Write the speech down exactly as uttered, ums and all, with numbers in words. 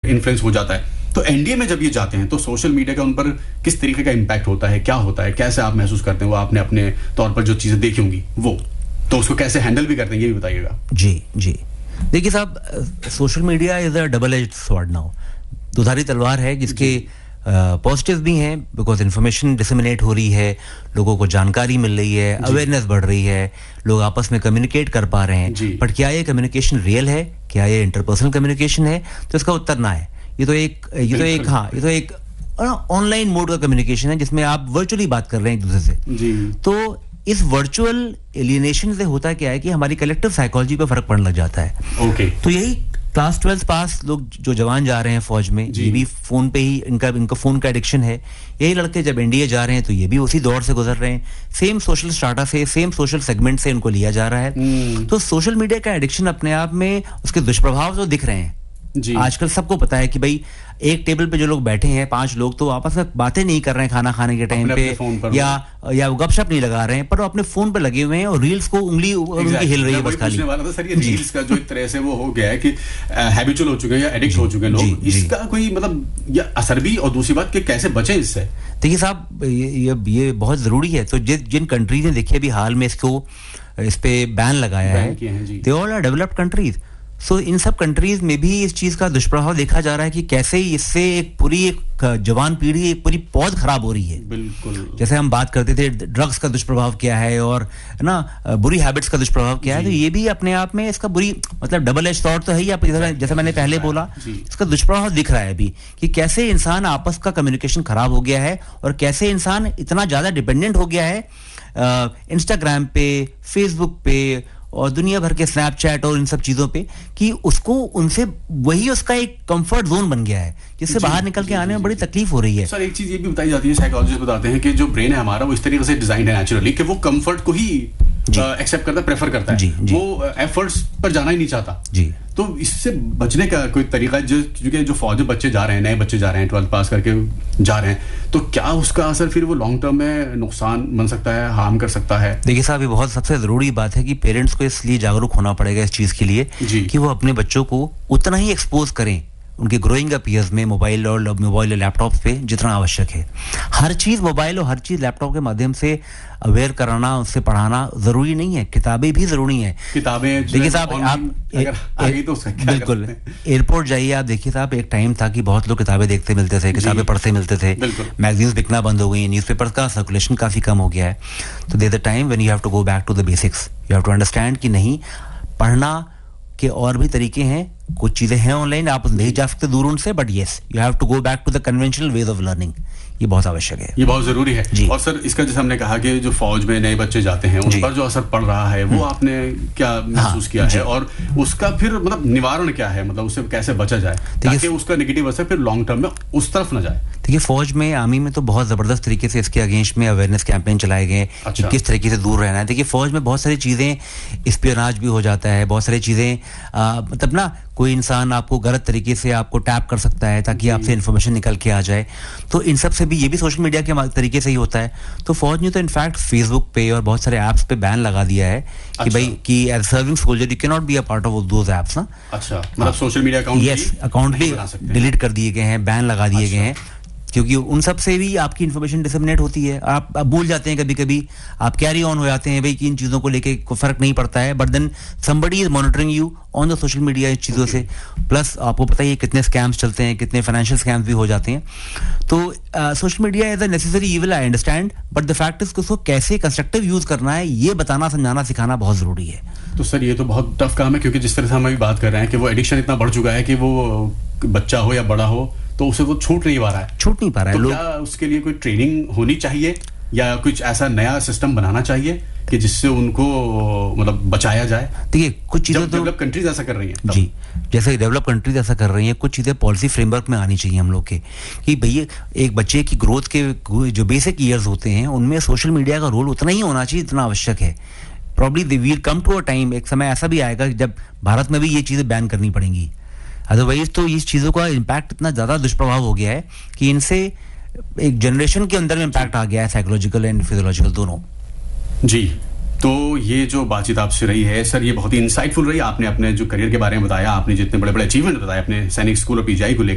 Influence हो जाता है। तो एनडीए में जब ये जाते हैं तो सोशल मीडिया का उन पर किस तरीके का इम्पैक्ट होता है, क्या होता है, कैसे आप महसूस करते हैं? वो आपने अपने तौर पर जो चीजें देखी होंगी वो, तो उसको कैसे हैंडल भी करते हैं, ये भी बताइएगा। जी जी देखिए साहब, social media is a double edged sword now, दुधारी तलवार है जिसके पॉजिटिव uh, भी हैं, बिकॉज इन्फॉर्मेशन डिसमिनेट हो रही है, लोगों को जानकारी मिल रही है, अवेयरनेस बढ़ रही है, लोग आपस में कम्युनिकेट कर पा रहे हैं। बट क्या ये कम्युनिकेशन रियल है, क्या ये इंटरपर्सनल कम्युनिकेशन है? तो इसका उत्तर ना है। ये तो एक ये तो एक हाँ ये तो एक ऑनलाइन मोड का कम्युनिकेशन है जिसमें आप वर्चुअली बात कर रहे हैं एक दूसरे से। जी। तो इस वर्चुअल एलियनेशन से होता क्या है कि हमारी कलेक्टिव साइकोलॉजी पे फर्क पड़ने लग जाता है। ओके। तो यही क्लास ट्वेल्थ पास लोग जो जवान जा रहे हैं फौज में, ये भी फोन पे ही इनका इनका फोन का एडिक्शन है। यही लड़के जब एनडीए जा रहे हैं तो ये भी उसी दौर से गुजर रहे हैं, सेम सोशल स्टाटा से, सेम सोशल सेगमेंट से इनको लिया जा रहा है। तो सोशल मीडिया का एडिक्शन अपने आप में उसके दुष्प्रभाव तो दिख रहे हैं। जी। आजकल सबको पता है कि भाई एक टेबल पे जो लोग बैठे हैं, पांच लोग, तो आपस में बातें नहीं कर रहे हैं खाना खाने के टाइम पे, या या गपशप नहीं लगा रहे हैं, पर वो अपने फोन पे लगे हुए हैं और रील्स को उंगली उनकी हिल रही है बस खाली। वाला था सर, ये रील्स का जो एक तरह से वो हो गया है कि हैबिचुअल हो चुके हैं या एडिक्ट हो चुके हैं लोग, इसका कोई मतलब या असर भी, और दूसरी बात कि कैसे बचे इससे? देखिए साहब, ये ये बहुत जरूरी है। तो जिन कंट्रीज ने देखिए अभी हाल में इसको इस पे बैन लगाया है, they all are developed countries. So so, इन सब कंट्रीज में भी इस चीज का दुष्प्रभाव देखा जा रहा है कि कैसे इससे एक पूरी एक जवान पीढ़ी, एक पूरी पौध खराब हो रही है। बिल्कुल। जैसे हम बात करते थे ड्रग्स का दुष्प्रभाव क्या है और ना बुरी हैबिट्स का दुष्प्रभाव क्या है, तो ये भी अपने आप में इसका बुरी मतलब डबल एज थॉट तो है ही। आप जैसे मैंने पहले बोला, इसका दुष्प्रभाव दिख रहा है अभी कि कैसे इंसान आपस का कम्युनिकेशन खराब हो गया है और कैसे इंसान इतना ज्यादा डिपेंडेंट हो गया है इंस्टाग्राम पे, फेसबुक पे और दुनिया भर के स्नैपचैट और इन सब चीजों पे, कि उसको उनसे वही उसका एक कंफर्ट जोन बन गया है जिससे बाहर निकल के आने में बड़ी तकलीफ हो रही है। सर एक चीज ये भी बताई जाती है, साइकोलॉजिस्ट बताते हैं कि जो ब्रेन है हमारा वो इस तरीके से डिजाइन है नेचुरली कि वो कंफर्ट को ही एक्सेप्ट करता है, प्रेफर करता है। जी, जी. वो एफर्ट्स पर जाना ही नहीं चाहता। जी। तो इससे बचने का कोई तरीका, जो क्योंकि जो फौजी बच्चे जा रहे हैं, नए बच्चे जा रहे हैं, ट्वेल्थ पास करके जा रहे हैं, तो क्या उसका असर फिर वो लॉन्ग टर्म में नुकसान बन सकता है, हार्म कर सकता है? देखिए साहब, ये बहुत सबसे जरूरी बात है कि पेरेंट्स को इसलिए जागरूक होना पड़ेगा इस चीज के लिए कि वो अपने बच्चों को उतना ही एक्सपोज करें उनके ग्रोइंग अप ईयर्स में मोबाइल और मोबाइल और लैपटॉप पे जितना आवश्यक है। हर चीज मोबाइल और हर चीज लैपटॉप के माध्यम से अवेयर कराना, उससे पढ़ाना जरूरी नहीं है, किताबें भी जरूरी हैं। किताबें देखिए साहब, आप आगे तो बिल्कुल एयरपोर्ट जाइए, आप देखिए साहब, एक टाइम था कि बहुत लोग किताबें देखते मिलते थे, किताबें पढ़ते मिलते थे, मैगजीन्स बिकना बंद हो गई, न्यूज़पेपर का सर्कुलेशन काफी कम हो गया है। तो there the time when you have to go back to the basics, you have to understand कि नहीं, पढ़ना के और भी तरीके हैं, कुछ चीजें हैं ऑनलाइन, आप नहीं जा सकते दूर उनसे, but yes you have to go back to the conventional ways of learning. ये बहुत आवश्यक है, ये बहुत जरूरी है। और सर इसका जैसे हमने कहा कि जो फौज में नए बच्चे जाते हैं उन पर जो असर पड़ रहा है वो आपने क्या महसूस किया है, और उसका फिर मतलब निवारण क्या है, मतलब उससे कैसे बचा जाए ताकि उसका नेगेटिव असर फिर लॉन्ग टर्म में उस तरफ न जाए? देखिए फौज में, आर्मी में तो बहुत जबरदस्त तरीके से इसके अगेंस्ट में अवेयरनेस कैंपेन चलाए गए कि किस तरीके से दूर रहना है। देखिए फौज में बहुत सारी चीजें, स्पियोनाज भी हो जाता है, बहुत सारी चीजें मतलब ना कोई इंसान आपको गलत तरीके से आपको टैप कर सकता है ताकि आपसे इन्फॉर्मेशन निकल के आ जाए। तो इन सब से भी ये भी सोशल मीडिया के तरीके से ही होता है। तो फौज ने तो इनफैक्ट फेसबुक पे और बहुत सारे ऐप्स पे बैन लगा दिया है कि अच्छा। भाई कि as serving soldier you can not be a part of those apps ना। अच्छा, मतलब social media account yes account भी डिलीट कर दिए गए हैं, बैन लगा दिए गए हैं, क्योंकि उन सब से भी आपकी इन्फॉर्मेशन डिसमिनेट होती है। आप, आप भूल जाते हैं कभी कभी, आप कैरी ऑन हो जाते हैं भाई कि इन चीज़ों को लेके कोई फर्क नहीं पड़ता है, but then somebody is monitoring you on the social media इस चीज़ों से। प्लस आपको पता ही है कितने स्कैम्स चलते हैं, कितने फाइनेंशियल स्कैम्स भी हो जाते हैं। तो social media is a necessary evil, I understand, but the fact is उसको कैसे कंस्ट्रक्टिव यूज करना है ये बताना, समझाना, सिखाना बहुत जरूरी है। तो सर ये तो बहुत टफ काम है, क्योंकि जिस तरह से हम अभी बात कर रहे हैं कि वो एडिक्शन इतना बढ़ चुका है कि वो बच्चा हो या बड़ा हो तो उसे वो छूट नहीं पा रहा है छूट नहीं पा रहा है। तो क्या उसके लिए कोई ट्रेनिंग होनी चाहिए या कुछ ऐसा नया सिस्टम बनाना चाहिए कि जिससे उनको मतलब बचाया जाए? देखिए कुछ चीजें तो डेवलप कंट्रीज ऐसा कर रही हैं जी, जैसे डेवलप कंट्रीज ऐसा कर रही हैं, कुछ चीजें पॉलिसी फ्रेमवर्क में आनी चाहिए हम लोग के, कि भैया एक बच्चे की ग्रोथ के जो बेसिक ईयर्स होते हैं उनमें सोशल मीडिया का रोल उतना ही होना चाहिए जितना आवश्यक है। Probably they will come to a time, एक समय ऐसा भी आएगा जब भारत में भी ये चीजें बैन करनी पड़ेंगी, अदरवाइज तो इस चीजों का इम्पैक्ट इतना ज्यादा दुष्प्रभाव हो गया है कि इनसे एक जनरेशन के अंदर में इम्पैक्ट आ गया है, साइकोलॉजिकल एंड फिजियोलॉजिकल दोनों। जी, तो ये जो बातचीत आपसे रही है सर, ये बहुत ही इंसाइटफुल रही। आपने अपने जो करियर के बारे में बताया, आपने जितने बड़े बड़े अचीवमेंट बताए अपने सैनिक स्कूल और पीजीआई को लेकर,